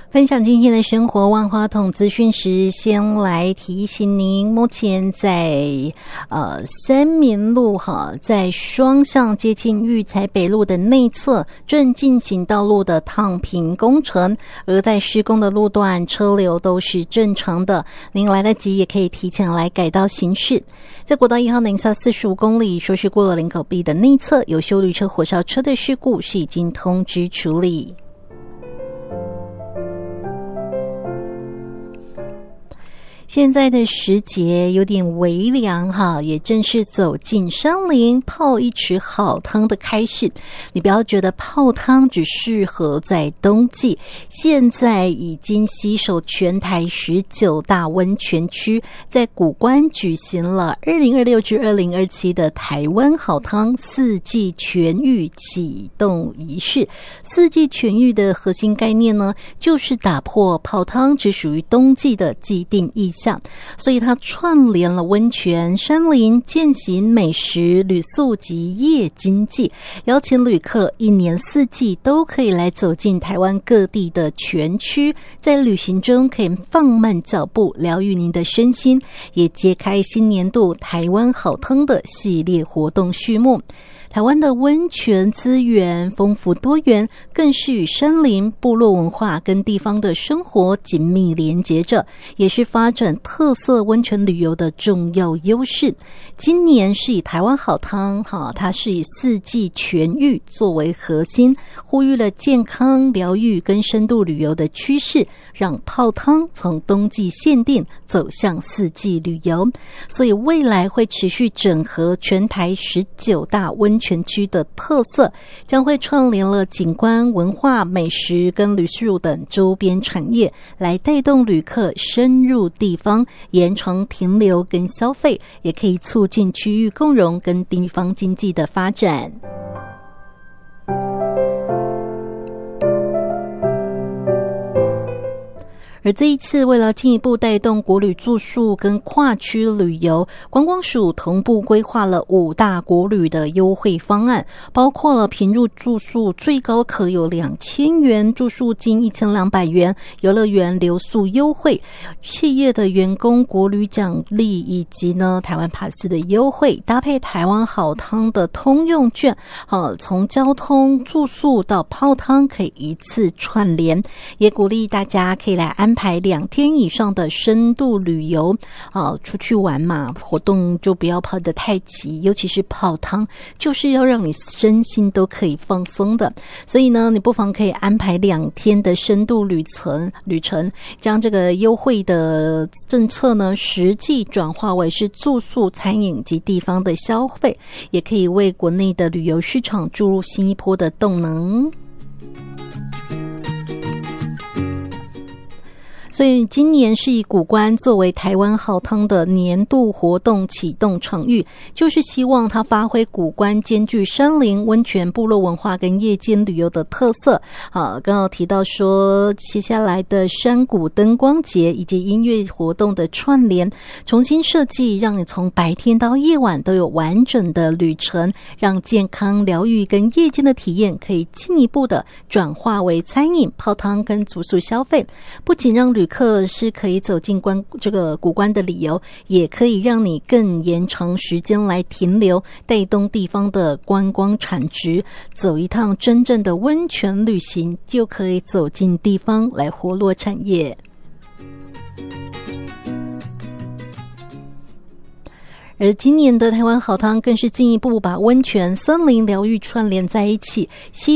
分享今天的生活万花筒资讯时，先来提醒您，目前在三民路在双向接近育才北路的内侧正进行道路的烫平工程，而在施工的路段车流都是正常的，您来得及也可以提前来改道行驶。在国道1号南下45公里，说是过了林口壁的内侧有休旅车火烧车的事故是已经通知处理。现在的时节有点微凉也正是走进山林泡一池好汤的开始。你不要觉得泡汤只适合在冬季，现在已经携手全台19大温泉区，在谷关举行了2026至2027的台湾好汤四季全域启动仪式。四季全域的核心概念呢，就是打破泡汤只属于冬季的既定意象，所以它串联了温泉、山林、健行、美食、旅宿及夜经济，邀请旅客一年四季都可以来走进台湾各地的全区，在旅行中可以放慢脚步，疗愈您的身心，也揭开新年度台湾好汤的系列活动序幕。台湾的温泉资源丰富多元，更是与山林、部落文化跟地方的生活紧密连结着，也是发展特色温泉旅游的重要优势。今年是以台湾好汤它是以四季全域作为核心，呼吁了健康、疗愈跟深度旅游的趋势，让泡汤从冬季限定走向四季旅游。所以未来会持续整合全台19大温泉区的特色，将会串联了景观、文化、美食跟旅宿等周边产业，来带动旅客深入地方，延长停留跟消费，也可以促进区域共融跟地方经济的发展。而这一次为了进一步带动国旅住宿跟跨区旅游，观光署同步规划了5大国旅的优惠方案，包括了平入住宿最高可有2000元，住宿金1200元，游乐园留宿优惠，企业的员工国旅奖励，以及呢台湾帕斯的优惠，搭配台湾好汤的通用券，从交通、住宿到泡汤可以一次串联，也鼓励大家可以来安排2天以上的深度旅游，出去玩嘛，活动就不要跑得太急，尤其是泡汤，就是要让你身心都可以放松的。所以呢，你不妨可以安排2天的深度旅程，将这个优惠的政策呢，实际转化为是住宿、餐饮及地方的消费，也可以为国内的旅游市场注入新一波的动能。所以今年是以谷关作为台湾好汤的年度活动启动场域，就是希望它发挥谷关兼具山林、温泉、部落文化跟夜间旅游的特色。刚刚提到说，接下来的山谷灯光节以及音乐活动的串联，重新设计，让你从白天到夜晚都有完整的旅程，让健康、疗愈跟夜间的体验可以进一步的转化为餐饮、泡汤跟住宿消费，不仅让旅客是可以走进这个谷关的理由，也可以让你更延长时间来停留，带动地方的观光产值，走一趟真正的温泉旅行，就可以走进地方来活络产业。而今年的台湾好汤更是进一步把温泉、森林疗愈串联在一起，